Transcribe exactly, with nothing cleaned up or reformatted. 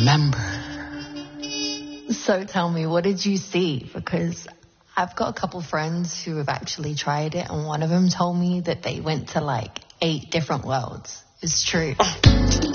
remember. So tell me, what did you see? Because I've got a couple friends who have actually tried it, and one of them told me that they went to like eight different worlds. It's true.